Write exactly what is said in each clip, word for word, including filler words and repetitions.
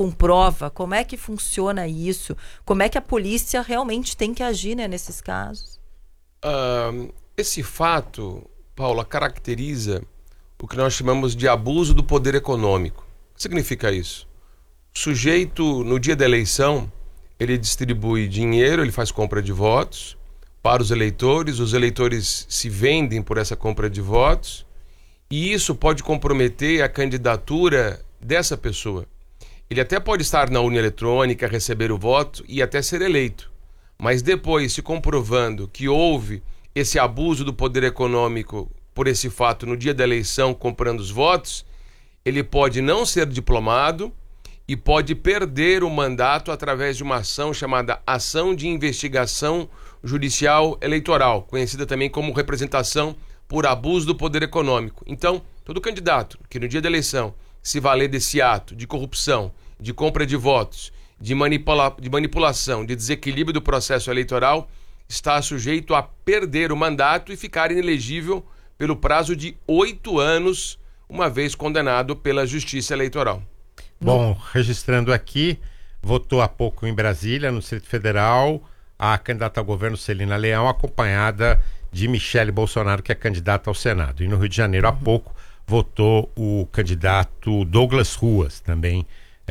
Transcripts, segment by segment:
com prova? Como é que funciona isso? Como é que a polícia realmente tem que agir, né, nesses casos? Uh, esse fato, Paula, caracteriza o que nós chamamos de abuso do poder econômico. O que significa isso? O sujeito, no dia da eleição, ele distribui dinheiro, ele faz compra de votos para os eleitores, os eleitores se vendem por essa compra de votos, e isso pode comprometer a candidatura dessa pessoa. Ele até pode estar na urna eletrônica, receber o voto e até ser eleito, mas depois, se comprovando que houve esse abuso do poder econômico por esse fato no dia da eleição, comprando os votos, ele pode não ser diplomado e pode perder o mandato através de uma ação chamada Ação de Investigação Judicial Eleitoral, conhecida também como representação por abuso do poder econômico. Então, todo candidato que no dia da eleição se valer desse ato de corrupção, de compra de votos, de, manipula- de manipulação, de desequilíbrio do processo eleitoral, está sujeito a perder o mandato e ficar inelegível pelo prazo de oito anos, uma vez condenado pela Justiça Eleitoral. Bom, registrando aqui, votou há pouco em Brasília, no Distrito Federal, a candidata ao governo Celina Leão, acompanhada de Michele Bolsonaro, que é candidata ao Senado. E no Rio de Janeiro, há pouco, votou o candidato Douglas Ruas, também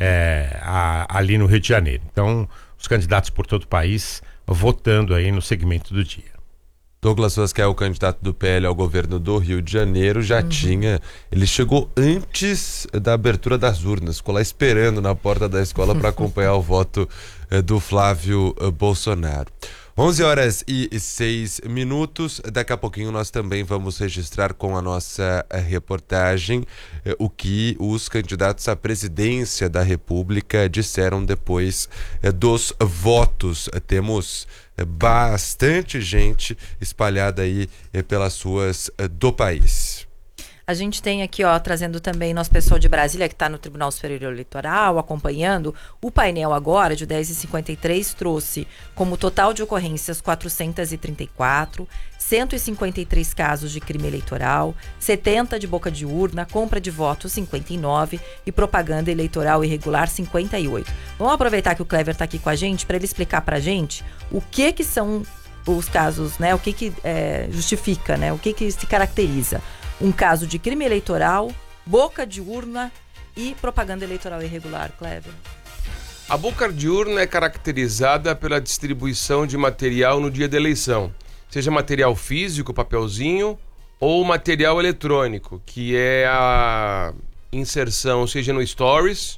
é, a, ali no Rio de Janeiro. Então, os candidatos por todo o país votando aí no segmento do dia. Douglas Ruas, que é o candidato do P L ao governo do Rio de Janeiro, já uhum. tinha... Ele chegou antes da abertura das urnas, ficou lá esperando na porta da escola para acompanhar o voto eh, do Flávio eh, Bolsonaro. onze horas e seis minutos. Daqui a pouquinho nós também vamos registrar com a nossa a reportagem eh, o que os candidatos à presidência da República disseram depois eh, dos votos. Eh, temos eh, bastante gente espalhada aí eh, pelas ruas eh, do país. A gente tem aqui, ó, trazendo também nosso pessoal de Brasília, que está no Tribunal Superior Eleitoral, acompanhando. O painel agora, de dez e cinquenta e três, trouxe como total de ocorrências quatrocentos e trinta e quatro, cento e cinquenta e três casos de crime eleitoral, setenta de boca de urna, compra de votos cinquenta e nove e propaganda eleitoral irregular cinquenta e oito. Vamos aproveitar que o Clever está aqui com a gente para ele explicar para a gente o que que são os casos, né? O que que é, justifica, né? O que que se caracteriza um caso de crime eleitoral, boca de urna e propaganda eleitoral irregular, Clever? A boca de urna é caracterizada pela distribuição de material no dia da eleição, seja material físico, papelzinho, ou material eletrônico, que é a inserção, seja no Stories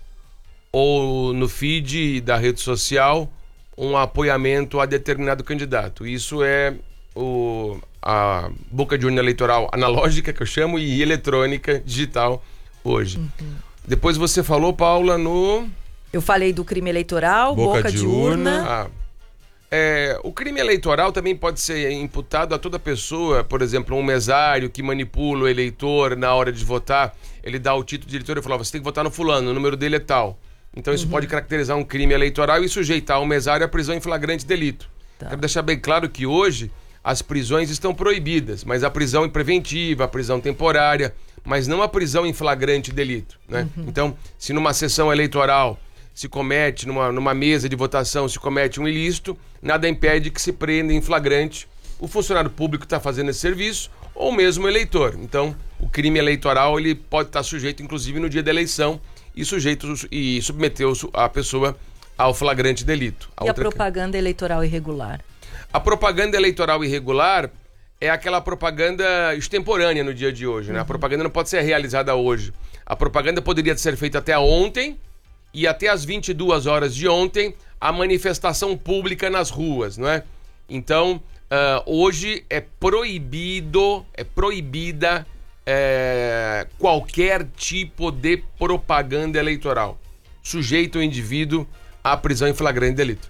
ou no feed da rede social, um apoiamento a determinado candidato. Isso é o... a boca de urna eleitoral analógica, que eu chamo, e eletrônica, digital, hoje. Uhum. Depois você falou, Paula, no... Eu falei do crime eleitoral, boca, boca de, de urna. urna. Ah. É, o crime eleitoral também pode ser imputado a toda pessoa, por exemplo, um mesário que manipula o eleitor na hora de votar, ele dá o título de eleitor e fala, você tem que votar no fulano, o número dele é tal. Então isso uhum. pode caracterizar um crime eleitoral e sujeitar o mesário à prisão em flagrante delito. Tá. Quero deixar bem claro que hoje as prisões estão proibidas, mas a prisão preventiva, a prisão temporária, mas não a prisão em flagrante delito, né? Uhum. Então, se numa sessão eleitoral se comete, numa, numa mesa de votação, se comete um ilícito, nada impede que se prenda em flagrante o funcionário público que está fazendo esse serviço ou mesmo o eleitor. Então, o crime eleitoral ele pode estar sujeito, inclusive, no dia da eleição e, sujeito, e submeter a pessoa ao flagrante delito. A e outra... a propaganda eleitoral irregular? A propaganda eleitoral irregular é aquela propaganda extemporânea no dia de hoje, né? Uhum. A propaganda não pode ser realizada hoje. A propaganda poderia ser feita até ontem e até às vinte e duas horas de ontem a manifestação pública nas ruas, não é? Então, uh, hoje é proibido, é proibida é, qualquer tipo de propaganda eleitoral. Sujeito o indivíduo à prisão em flagrante delito.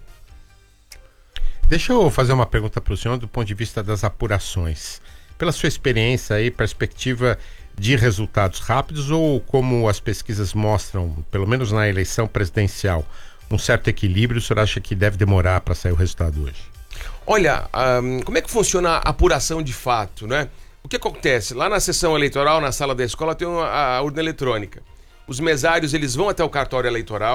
Deixa eu fazer uma pergunta para o senhor do ponto de vista das apurações. Pela sua experiência e perspectiva de resultados rápidos ou como as pesquisas mostram, pelo menos na eleição presidencial, um certo equilíbrio, o senhor acha que deve demorar para sair o resultado hoje? Olha, um, como é que funciona a apuração de fato, né? O que acontece? Lá na sessão eleitoral, na sala da escola, tem uma, a urna eletrônica. Os mesários, eles vão até o cartório eleitoral,